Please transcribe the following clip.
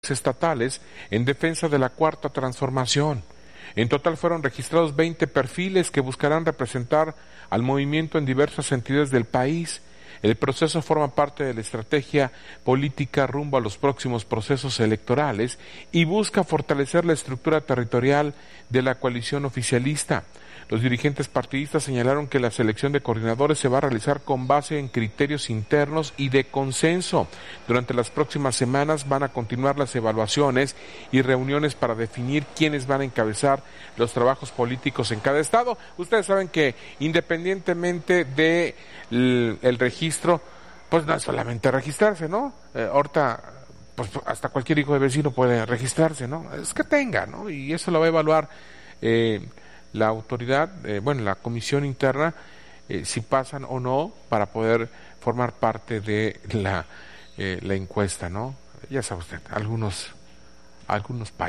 estatales en defensa de la Cuarta Transformación. En total fueron registrados 20 perfiles que buscarán representar al movimiento en diversas entidades del país. El proceso forma parte de la estrategia política rumbo a los próximos procesos electorales y busca fortalecer la estructura territorial de la coalición oficialista. Los dirigentes partidistas señalaron que la selección de coordinadores se va a realizar con base en criterios internos y de consenso. Durante las próximas semanas van a continuar las evaluaciones y reuniones para definir quiénes van a encabezar los trabajos políticos en cada estado. Ustedes saben que independientemente de el registro, pues no es solamente registrarse, ¿no? Ahorita pues hasta cualquier hijo de vecino puede registrarse, ¿no? Es que tenga, ¿no? Y eso lo va a evaluar la autoridad, la comisión interna, si pasan o no para poder formar parte de la encuesta, ¿no? Ya sabe usted, algunos